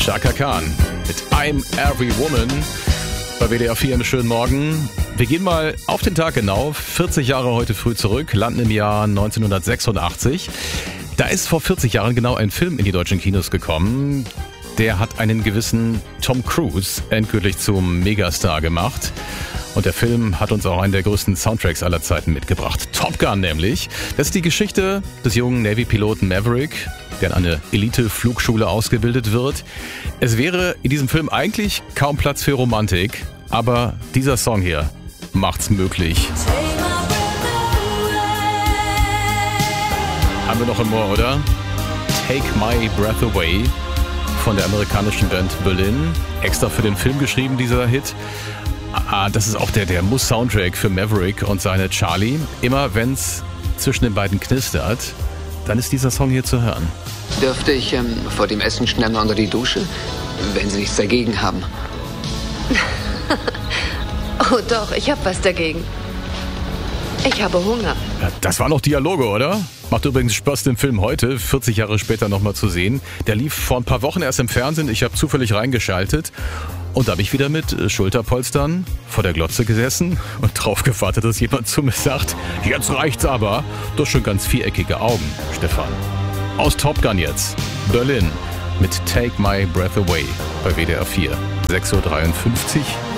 Chaka Khan mit I'm Every Woman bei WDR 4. Einen schönen Morgen. Wir gehen mal auf den Tag genau, 40 Jahre heute früh zurück, landen im Jahr 1986. Da ist vor 40 Jahren genau ein Film in die deutschen Kinos gekommen. Der hat einen gewissen Tom Cruise endgültig zum Megastar gemacht. Und der Film hat uns auch einen der größten Soundtracks aller Zeiten mitgebracht. Top Gun nämlich. Das ist die Geschichte des jungen Navy-Piloten Maverick, der an eine Elite-Flugschule ausgebildet wird. Es wäre in diesem Film eigentlich kaum Platz für Romantik, aber dieser Song hier macht's möglich. Haben wir noch im Ohr, oder? Take My Breath Away von der amerikanischen Band Berlin. Extra für den Film geschrieben, dieser Hit. Das ist auch der Muss-Soundtrack für Maverick und seine Charlie. Immer wenn's zwischen den beiden knistert, dann ist dieser Song hier zu hören. Dürfte ich vor dem Essen schnell mal unter die Dusche? Wenn Sie nichts dagegen haben. Oh doch, ich habe was dagegen. Ich habe Hunger. Ja, das waren noch Dialoge, oder? Macht übrigens Spaß, den Film heute, 40 Jahre später nochmal zu sehen. Der lief vor ein paar Wochen erst im Fernsehen. Ich habe zufällig reingeschaltet. Und da habe ich wieder mit Schulterpolstern vor der Glotze gesessen und drauf gewartet, dass jemand zu mir sagt, jetzt reicht's aber. Du hast schon ganz viereckige Augen, Stefan. Aus Top Gun jetzt. Berlin mit Take My Breath Away bei WDR 4. 6.53 Uhr.